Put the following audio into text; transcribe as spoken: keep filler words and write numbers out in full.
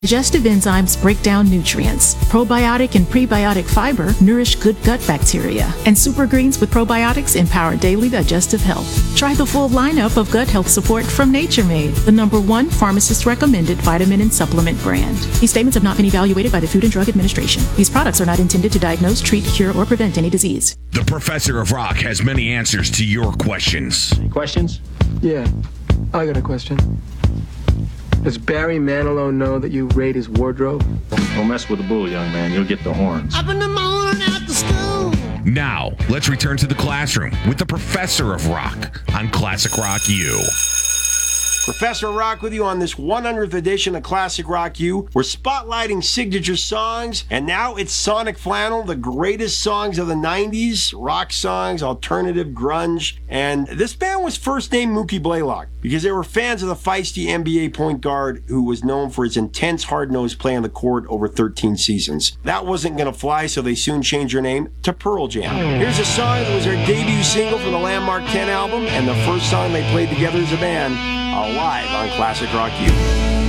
Digestive enzymes break down nutrients. Probiotic and prebiotic fiber nourish good gut bacteria. And Super Greens with probiotics empower daily digestive health. Try the full lineup of gut health support from Nature Made, the number one pharmacist-recommended vitamin and supplement brand. These statements have not been evaluated by the Food and Drug Administration. These products are not intended to diagnose, treat, cure, or prevent any disease. The Professor of Rock has many answers to your questions. Any questions? Yeah, I got a question. Does Barry Manilow know that you raid his wardrobe? Don't mess with the bull, young man. You'll get the horns. Up in the morning at the school. Now, let's return to the classroom with the Professor of Rock on Classic Rock U. Professor Rock with you on this one hundredth edition of Classic Rock U. We're spotlighting signature songs, and now it's Sonic Flannel, the greatest songs of the nineties, rock songs, alternative, grunge. And this band was first named Mookie Blaylock because they were fans of the feisty N B A point guard who was known for his intense, hard-nosed play on the court over thirteen seasons. That wasn't going to fly, so they soon changed their name to Pearl Jam. Here's a song that was their debut single from the Landmark ten album, and the first song they played together as a band, live on Classic Rock U.